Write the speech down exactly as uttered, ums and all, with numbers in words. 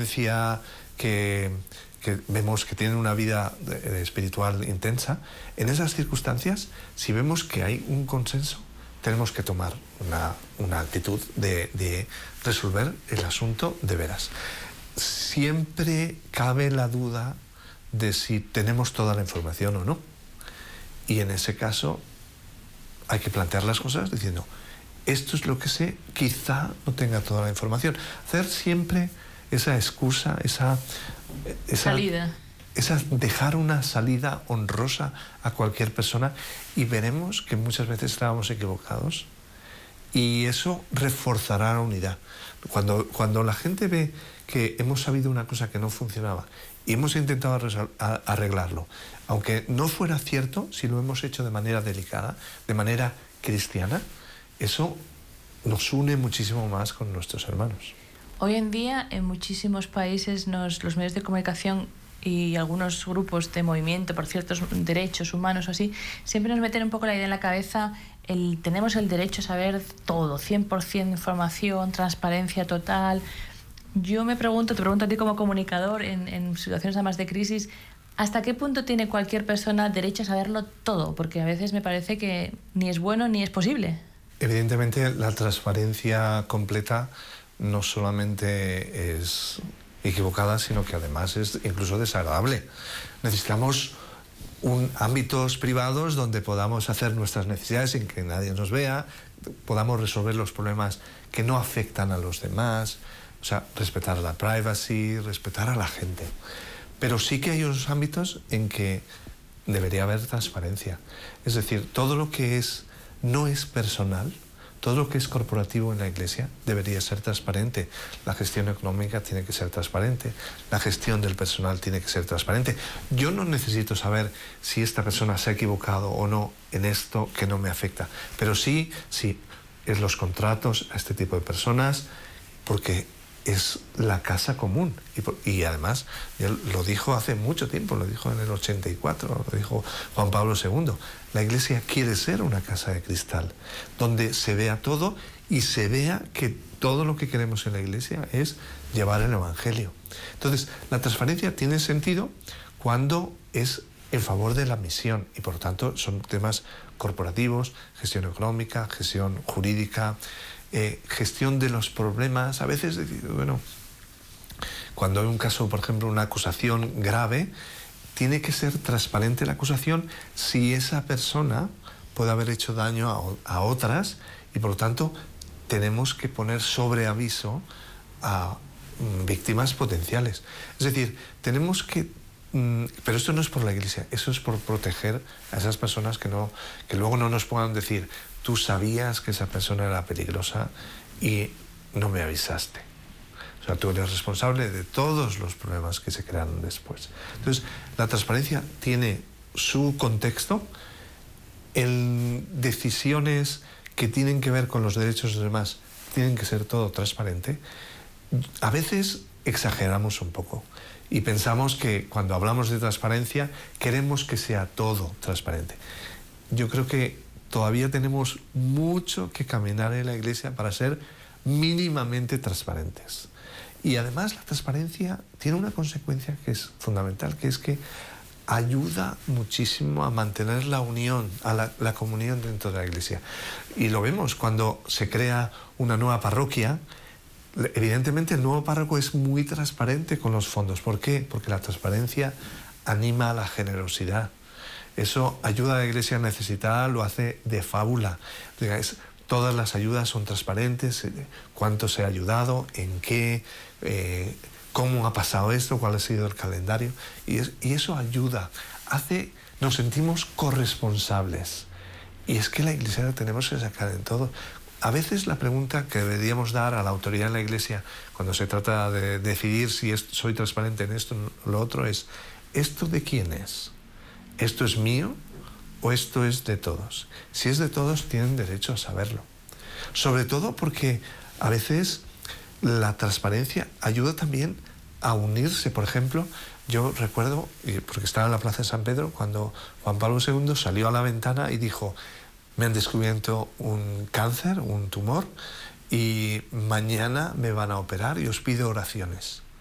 audiencia que, que vemos que tienen una vida de, de espiritual intensa, en esas circunstancias, si vemos que hay un consenso, tenemos que tomar una, una actitud de, de resolver el asunto de veras. Siempre cabe la duda de si tenemos toda la información o no. Y en ese caso hay que plantear las cosas diciendo, esto es lo que sé, quizá no tenga toda la información. Hacer siempre esa excusa, esa, esa salida. Esa, dejar una salida honrosa a cualquier persona, y veremos que muchas veces estábamos equivocados y eso reforzará la unidad. Cuando, cuando la gente ve que hemos sabido una cosa que no funcionaba y hemos intentado arreglarlo, aunque no fuera cierto, si lo hemos hecho de manera delicada, de manera cristiana, eso nos une muchísimo más con nuestros hermanos. Hoy en día, en muchísimos países, nos, los medios de comunicación y algunos grupos de movimiento por ciertos derechos humanos o así, siempre nos meten un poco la idea en la cabeza, el, tenemos el derecho a saber todo, cien por ciento información, transparencia total. Yo me pregunto, te pregunto a ti como comunicador, en, en situaciones además de crisis, ¿hasta qué punto tiene cualquier persona derecho a saberlo todo? Porque a veces me parece que ni es bueno ni es posible. Evidentemente, la transparencia completa no solamente es equivocada, sino que además es incluso desagradable. Necesitamos un, ámbitos privados donde podamos hacer nuestras necesidades sin que nadie nos vea, podamos resolver los problemas que no afectan a los demás, o sea, respetar la privacy, respetar a la gente. Pero sí que hay unos ámbitos en que debería haber transparencia. Es decir, todo lo que es, no es personal, todo lo que es corporativo en la Iglesia debería ser transparente. La gestión económica tiene que ser transparente, la gestión del personal tiene que ser transparente. Yo no necesito saber si esta persona se ha equivocado o no en esto que no me afecta, pero sí, sí, es los contratos a este tipo de personas, porque es la casa común. Y, y además, él lo dijo hace mucho tiempo, lo dijo en el ochenta y cuatro, lo dijo Juan Pablo segundo. La Iglesia quiere ser una casa de cristal, donde se vea todo y se vea que todo lo que queremos en la Iglesia es llevar el Evangelio. Entonces, la transparencia tiene sentido cuando es en favor de la misión, y por tanto son temas corporativos, gestión económica, gestión jurídica, Eh, gestión de los problemas. A veces, bueno, cuando hay un caso, por ejemplo, una acusación grave, tiene que ser transparente la acusación si esa persona puede haber hecho daño a, a otras, y por lo tanto tenemos que poner sobre aviso a mm, víctimas potenciales. Es decir, tenemos que mm, pero esto no es por la Iglesia, eso es por proteger a esas personas, que, no, que luego no nos puedan decir, tú sabías que esa persona era peligrosa y no me avisaste. O sea, tú eres responsable de todos los problemas que se crearon después. Entonces, la transparencia tiene su contexto en decisiones que tienen que ver con los derechos de los demás. Tienen que ser todo transparente. A veces exageramos un poco y pensamos que cuando hablamos de transparencia queremos que sea todo transparente. Yo creo que todavía tenemos mucho que caminar en la Iglesia para ser mínimamente transparentes. Y además la transparencia tiene una consecuencia que es fundamental, que es que ayuda muchísimo a mantener la unión, a la, la comunión dentro de la Iglesia. Y lo vemos cuando se crea una nueva parroquia. Evidentemente el nuevo párroco es muy transparente con los fondos. ¿Por qué? Porque la transparencia anima a la generosidad. Eso ayuda a la Iglesia necesitada, lo hace de fábula. Es, todas las ayudas son transparentes, cuánto se ha ayudado, en qué, eh, cómo ha pasado esto, cuál ha sido el calendario. Y, es, y eso ayuda, hace, nos sentimos corresponsables. Y es que la Iglesia la tenemos que sacar en todo. A veces la pregunta que deberíamos dar a la autoridad en la Iglesia cuando se trata de decidir si es, soy transparente en esto o lo otro es, ¿esto de quién es? ¿Esto es mío o esto es de todos? Si es de todos, tienen derecho a saberlo. Sobre todo porque a veces la transparencia ayuda también a unirse. Por ejemplo, yo recuerdo, porque estaba en la Plaza de San Pedro, cuando Juan Pablo segundo salió a la ventana y dijo, me han descubierto un cáncer, un tumor, y mañana me van a operar y os pido oraciones.